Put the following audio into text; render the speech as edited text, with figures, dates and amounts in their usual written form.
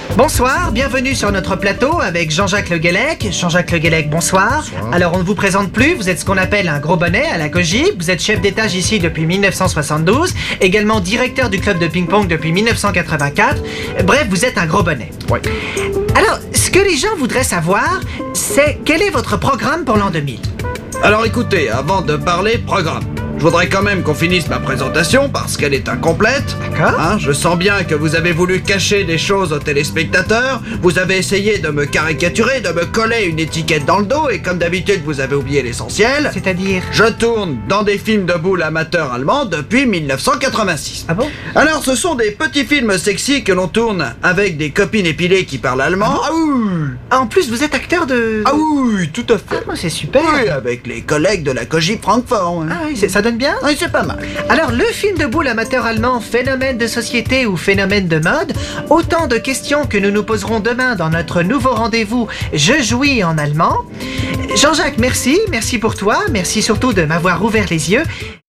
Bonsoir, bienvenue sur notre plateau avec Jean-Jacques Le Guellec. Jean-Jacques Le Guellec, bonsoir. Alors, on ne vous présente plus, vous êtes ce qu'on appelle un gros bonnet à la COGIP. Vous êtes chef d'étage ici depuis 1972, également directeur du club de ping-pong depuis 1984. Bref, vous êtes un gros bonnet. Oui. Alors, ce que les gens voudraient savoir, c'est quel est votre programme pour l'an 2000 ? Alors écoutez, avant de parler programme, je voudrais quand même qu'on finisse ma présentation parce qu'elle est incomplète. D'accord. Je sens bien que vous avez voulu cacher des choses aux téléspectateurs. Vous avez essayé de me caricaturer, de me coller une étiquette dans le dos et comme d'habitude, vous avez oublié l'essentiel. C'est-à-dire... Je tourne dans des films de boules amateurs allemands depuis 1986. Ah bon ? Alors ce sont des petits films sexy que l'on tourne avec des copines épilées qui parlent allemand. Ah oui. En plus, vous êtes acteur de... Ah oui, tout à fait. Ah, c'est super. Oui, avec les collègues de la COGIP Francfort. Ah oui, ça donne bien ? Oui, c'est pas mal. Alors, le film de boule amateur allemand, phénomène de société ou phénomène de mode, autant de questions que nous nous poserons demain dans notre nouveau rendez-vous Je jouis en allemand. Jean-Jacques, merci pour toi, merci surtout de m'avoir ouvert les yeux.